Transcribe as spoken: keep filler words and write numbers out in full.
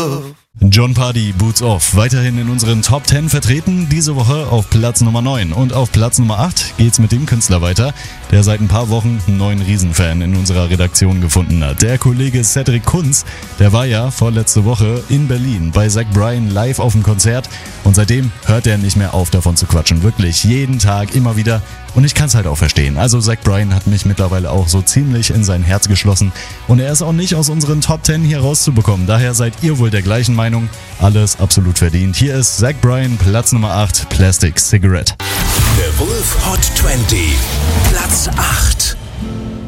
love. Jon Pardi, Boots Off, weiterhin in unseren Top zehn vertreten, diese Woche auf Platz Nummer neun. Und auf Platz Nummer acht geht's mit dem Künstler weiter, der seit ein paar Wochen einen neuen Riesenfan in unserer Redaktion gefunden hat. Der Kollege Cedric Kunz, der war ja vorletzte Woche in Berlin bei Zach Bryan live auf dem Konzert und seitdem hört er nicht mehr auf, davon zu quatschen. Wirklich, jeden Tag, immer wieder. Und ich kann's halt auch verstehen. Also Zach Bryan hat mich mittlerweile auch so ziemlich in sein Herz geschlossen und er ist auch nicht aus unseren Top zehn hier rauszubekommen. Daher seid ihr wohl der gleichen Meinung. Alles absolut verdient. Hier ist Zach Bryan, Platz Nummer acht, Plastic Cigarette. The Wolf Hot zwanzig, Platz acht.